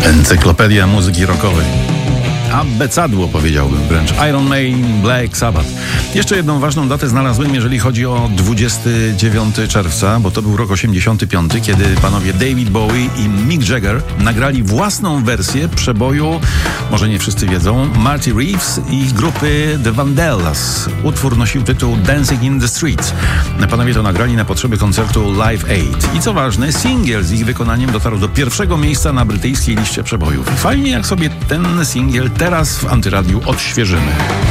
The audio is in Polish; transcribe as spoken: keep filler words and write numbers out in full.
Encyklopedia muzyki rockowej. Abecadło, powiedziałbym wręcz. Iron Maiden, Black Sabbath. Jeszcze jedną ważną datę znalazłem, jeżeli chodzi o dwudziestego dziewiątego czerwca, bo to był rok osiemdziesiąty piąty, kiedy panowie David Bowie i Mick Jagger nagrali własną wersję przeboju, może nie wszyscy wiedzą, Marty Reeves i grupy The Vandellas. Utwór nosił tytuł Dancing in the Streets. Panowie to nagrali na potrzeby koncertu Live Aid. I co ważne, singiel z ich wykonaniem dotarł do pierwszego miejsca na brytyjskiej liście przebojów. I fajnie, jak sobie ten singiel teraz w Antyradiu odświeżymy.